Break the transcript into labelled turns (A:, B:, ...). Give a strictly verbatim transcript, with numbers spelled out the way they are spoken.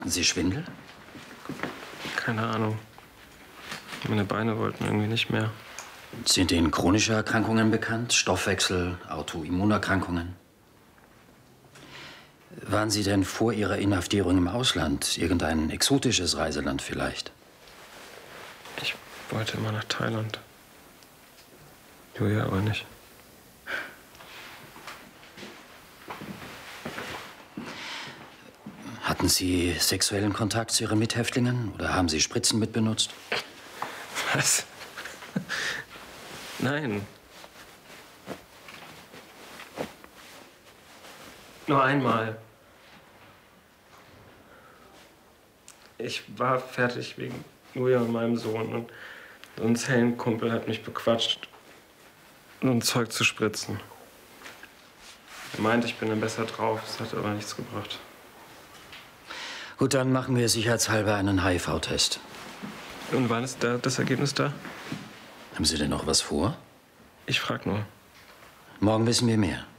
A: Sie Schwindel?
B: Keine Ahnung. Meine Beine wollten irgendwie nicht mehr.
A: Sind Ihnen chronische Erkrankungen bekannt? Stoffwechsel, Autoimmunerkrankungen? Waren Sie denn vor Ihrer Inhaftierung im Ausland? Irgendein exotisches Reiseland vielleicht?
B: Ich wollte immer nach Thailand. Julia aber nicht.
A: Hatten Sie sexuellen Kontakt zu Ihren Mithäftlingen? Oder haben Sie Spritzen mitbenutzt?
B: Was? Nein. Nur einmal. Ich war fertig wegen Julia und meinem Sohn. Und so ein Zellenkumpel hat mich bequatscht, um Zeug zu spritzen. Er meinte, ich bin dann besser drauf. Das hat aber nichts gebracht.
A: Gut, dann machen wir sicherheitshalber einen H I V-Test.
B: Und wann ist da das Ergebnis da?
A: Haben Sie denn noch was vor?
B: Ich frag nur.
A: Morgen wissen wir mehr.